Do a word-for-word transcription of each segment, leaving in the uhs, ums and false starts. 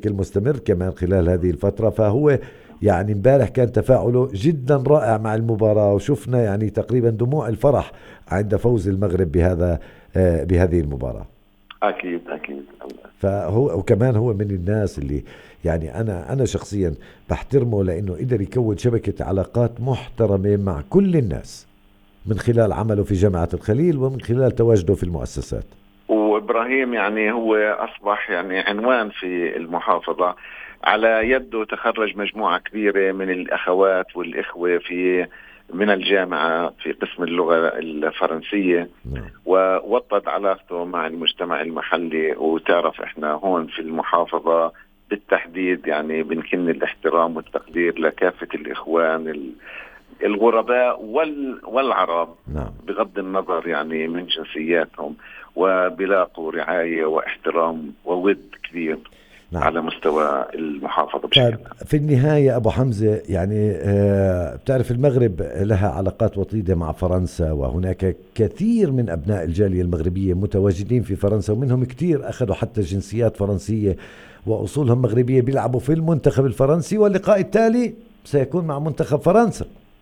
بشكل مستمر كمان خلال هذه الفترة. فهو يعني امبارح كان تفاعله جدا رائع مع المباراة، وشفنا يعني تقريبا دموع الفرح عند فوز المغرب بهذا بهذه المباراة. أكيد أكيد. فهو وكمان هو من الناس اللي يعني أنا أنا شخصيا بحترمه، لأنه قدر يكون شبكة علاقات محترمة مع كل الناس من خلال عمله في جامعة الخليل ومن خلال تواجده في المؤسسات. وإبراهيم يعني هو أصبح يعني عنوان في المحافظة، على يده تخرج مجموعة كبيرة من الأخوات والإخوة في من الجامعة في قسم اللغة الفرنسية، ووطد علاقته مع المجتمع المحلي. وتعرف إحنا هون في المحافظة بالتحديد يعني بنكن الاحترام والتقدير لكافة الإخوان الغرباء والعرب، نعم. بغض النظر يعني من جنسياتهم، وبلاقوا رعاية واحترام وود كبير. نعم. على مستوى المحافظة بشكل. في النهاية أبو حمزة يعني آه بتعرف المغرب لها علاقات وطيدة مع فرنسا، وهناك كثير من أبناء الجالية المغربية متواجدين في فرنسا، ومنهم كثير أخذوا حتى جنسيات فرنسية وأصولهم مغربية بيلعبوا في المنتخب الفرنسي، واللقاء التالي سيكون مع منتخب فرنسا.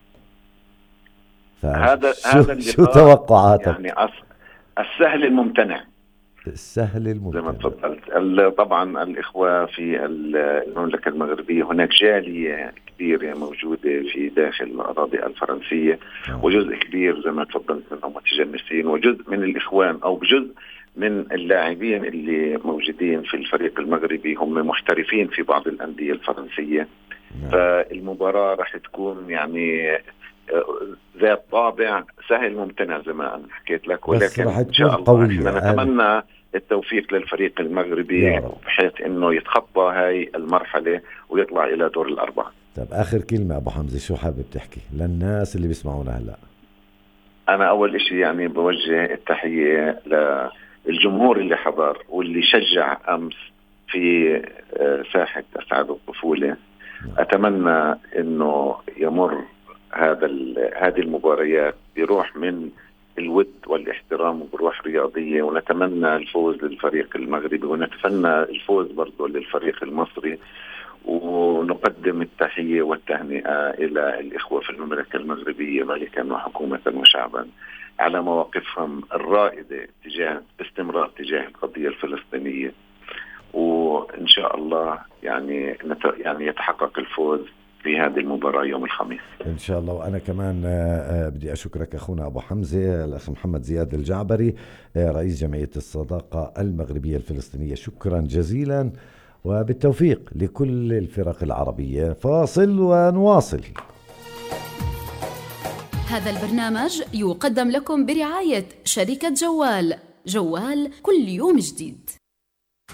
هذا هذا شو توقعاتك؟ يعني السهل الممتنع. السهل الممتنع زي ما تفضلت. طبعا الإخوة في المملكة المغربية هناك جالية كبيرة موجودة في داخل الأراضي الفرنسية، وجزء كبير زي ما تفضلت منهم متجنسين، وجزء من الإخوان أو بجزء من اللاعبين اللي موجودين في الفريق المغربي هم محترفين في بعض الأندية الفرنسية. فالمباراة راح تكون يعني ذات طابع سهل ممتنع زي ما أنا حكيت لك، ولكن إن شاء الله احنا نتمنى التوفيق للفريق المغربي بحيث انه يتخطى هاي المرحلة ويطلع الى دور الاربعة. طب اخر كلمة ابو حمزة، شو حابب تحكي للناس اللي بيسمعونا هلا؟ انا اول اشي يعني بوجه التحية للجمهور اللي حضر واللي شجع امس في ساحة اسعاد الطفولة. اتمنى انه يمر هذا هذه المباريات بروح من الود والاحترام وبروح رياضية، ونتمنى الفوز للفريق المغربي، ونتمنى الفوز برضو للفريق المصري، ونقدم التحية والتهنئة إلى الإخوة في المملكة المغربية ملكا وحكومة وشعبا على مواقفهم الرائدة تجاه باستمرار تجاه القضية الفلسطينية. وإن شاء الله يعني يعني يتحقق الفوز في هذه المباراة يوم الخميس إن شاء الله. وأنا كمان بدي أشكرك أخونا أبو حمزة الأخ محمد زياد الجعبري رئيس جمعية الصداقة المغربية الفلسطينية، شكرا جزيلا وبالتوفيق لكل الفرق العربية. فاصل ونواصل. هذا البرنامج يقدم لكم برعاية شركة جوال. جوال كل يوم جديد.